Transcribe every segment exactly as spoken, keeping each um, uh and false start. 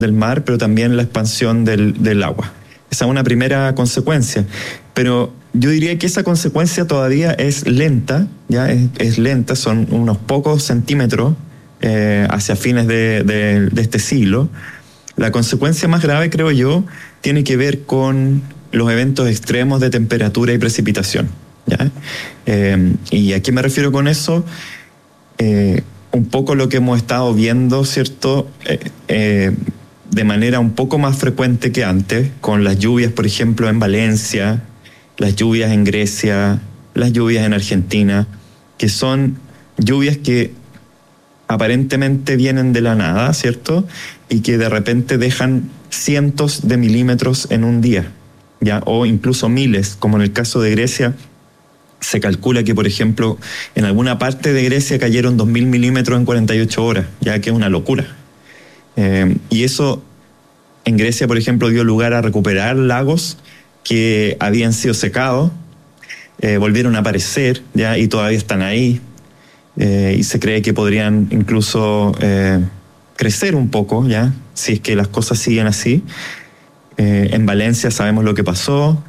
del mar, pero también la expansión del, del agua. Esa es una primera consecuencia. Pero yo diría que esa consecuencia todavía es lenta, ya es, es lenta, son unos pocos centímetros eh, hacia fines de, de, de este siglo. La consecuencia más grave, creo yo, tiene que ver con los eventos extremos de temperatura y precipitación, ¿ya? Eh, ¿Y a qué me refiero con eso? Eh, un poco lo que hemos estado viendo, ¿cierto? Eh, eh, de manera un poco más frecuente que antes, con las lluvias, por ejemplo, en Valencia, las lluvias en Grecia, las lluvias en Argentina, que son lluvias que aparentemente vienen de la nada, ¿cierto? Y que de repente dejan cientos de milímetros en un día, ¿ya? O incluso miles, como en el caso de Grecia. Se calcula que, por ejemplo, en alguna parte de Grecia cayeron dos mil milímetros en cuarenta y ocho horas, ya que es una locura. Eh, y eso en Grecia, por ejemplo, dio lugar a recuperar lagos que habían sido secados, eh, volvieron a aparecer, ya, y todavía están ahí. Eh, y se cree que podrían incluso eh, crecer un poco, ya, si es que las cosas siguen así. Eh, en Valencia sabemos lo que pasó,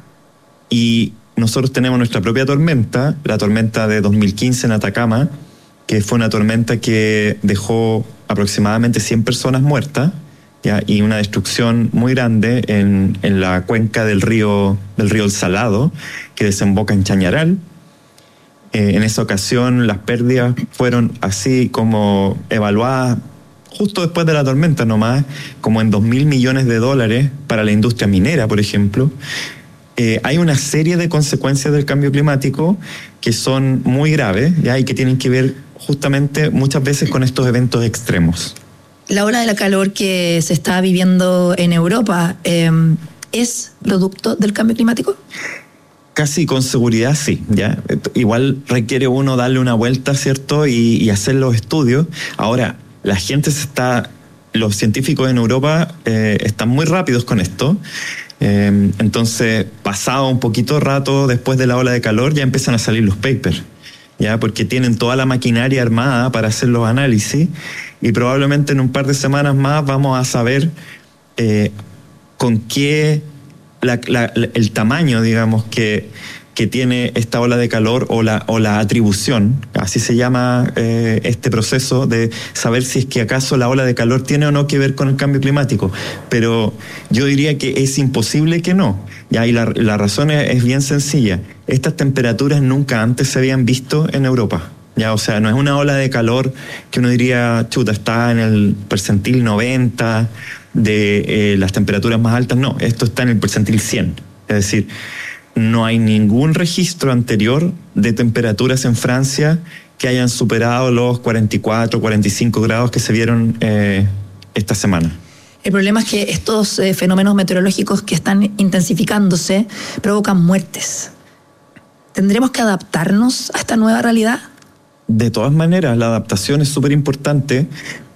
y nosotros tenemos nuestra propia tormenta, la tormenta de dos mil quince en Atacama, que fue una tormenta que dejó aproximadamente cien personas muertas, ¿ya? Y una destrucción muy grande en, en la cuenca del río, del río El Salado, que desemboca en Chañaral. Eh, en esa ocasión las pérdidas fueron así como evaluadas justo después de la tormenta nomás, como en dos mil millones de dólares para la industria minera, por ejemplo. Eh, hay una serie de consecuencias del cambio climático que son muy graves, ¿ya? Y que tienen que ver justamente muchas veces con estos eventos extremos. La ola de la calor que se está viviendo en Europa, eh, ¿es producto del cambio climático? Casi con seguridad sí, ¿ya? Igual requiere uno darle una vuelta, ¿cierto? Y, y hacer los estudios. Ahora, la gente se está, los científicos en Europa eh, están muy rápidos con esto. Eh, entonces, pasado un poquito rato después de la ola de calor, ya empiezan a salir los papers, ¿ya? Porque tienen toda la maquinaria armada para hacer los análisis, y probablemente en un par de semanas más vamos a saber eh, con qué la, la, el tamaño, digamos, que, que tiene esta ola de calor, o la, o la atribución, así se llama eh, este proceso de saber si es que acaso la ola de calor tiene o no que ver con el cambio climático. Pero yo diría que es imposible que no. Ya, y la, la razón es, es bien sencilla. Estas temperaturas nunca antes se habían visto en Europa. Ya, o sea, no es una ola de calor que uno diría, chuta, está en el percentil noventa de eh, las temperaturas más altas. No, esto está en el percentil cien. Es decir, no hay ningún registro anterior de temperaturas en Francia que hayan superado los cuarenta y cuatro, cuarenta y cinco grados que se vieron eh, esta semana. El problema es que estos eh, fenómenos meteorológicos que están intensificándose provocan muertes. ¿Tendremos que adaptarnos a esta nueva realidad? De todas maneras, la adaptación es súper importante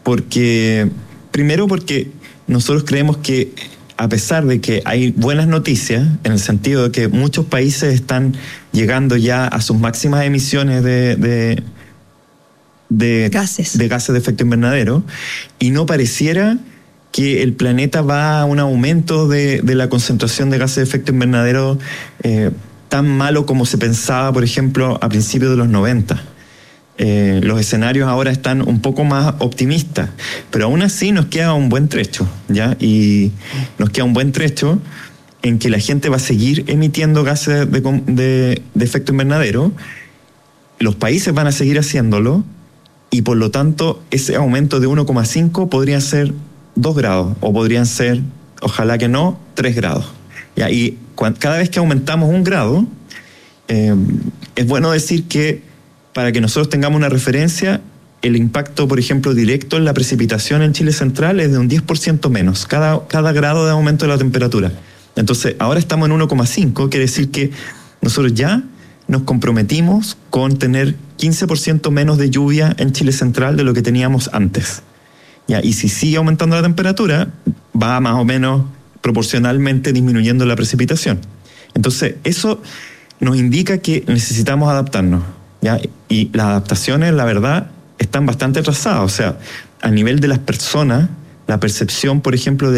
porque, primero porque nosotros creemos que, a pesar de que hay buenas noticias, en el sentido de que muchos países están llegando ya a sus máximas emisiones de, de, de, gases. de gases de efecto invernadero, y no pareciera que el planeta va a un aumento de, de la concentración de gases de efecto invernadero eh, tan malo como se pensaba, por ejemplo, a principios de los noventa. Eh, los escenarios ahora están un poco más optimistas, pero aún así nos queda un buen trecho, ¿ya? Y nos queda un buen trecho en que la gente va a seguir emitiendo gases de, de, de efecto invernadero, los países van a seguir haciéndolo, y por lo tanto ese aumento de uno coma cinco podría ser dos grados, o podrían ser, ojalá que no, tres grados, ¿ya? Y cuando, cada vez que aumentamos un grado, eh, es bueno decir que, para que nosotros tengamos una referencia, el impacto, por ejemplo, directo en la precipitación en Chile Central es de un diez por ciento menos, cada, cada grado de aumento de la temperatura. Entonces, ahora estamos en uno coma cinco, quiere decir que nosotros ya nos comprometimos con tener quince por ciento menos de lluvia en Chile Central de lo que teníamos antes. Ya, y si sigue aumentando la temperatura, va más o menos proporcionalmente disminuyendo la precipitación. Entonces, eso nos indica que necesitamos adaptarnos, ¿ya? Y las adaptaciones, la verdad, están bastante atrasadas. O sea, a nivel de las personas, la percepción, por ejemplo, de